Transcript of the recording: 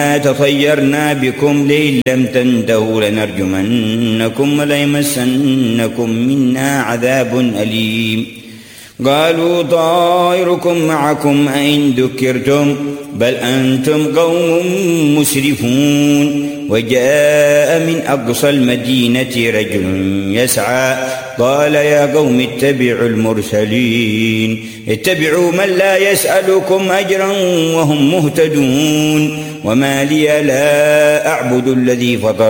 تطيرنا بكم لئن لم تنتهوا لنرجمنكم وليمسنكم منا عذاب أليم قالوا طائركم معكم أئن ذكرتم بل أنتم قوم مسرفون وجاء من أقصى المدينة رجل يسعى قال يا قوم اتبعوا المرسلين اتبعوا من لا يسألكم أجرا وهم مهتدون وما لي لا أعبد الذي فطر